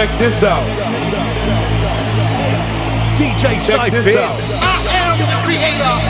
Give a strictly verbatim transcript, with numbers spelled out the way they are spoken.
Check this out. D J Check Cypher. this out. I am the creator